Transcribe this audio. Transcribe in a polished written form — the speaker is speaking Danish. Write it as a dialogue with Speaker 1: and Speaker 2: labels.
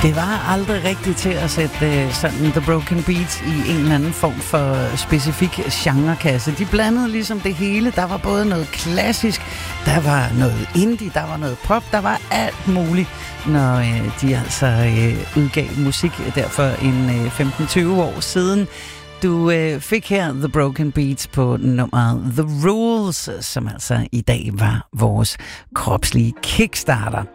Speaker 1: Det var aldrig rigtigt til at sætte sådan The Broken Beats i en eller anden form for specifik genrekasse. De blandede ligesom det hele. Der var både noget klassisk, der var noget indie, der var noget pop, der var alt muligt, når de altså udgav musik der for en 15-20 år siden. Du fik her The Broken Beats på nummeret The Rules, som altså i dag var vores kropslige kickstarter.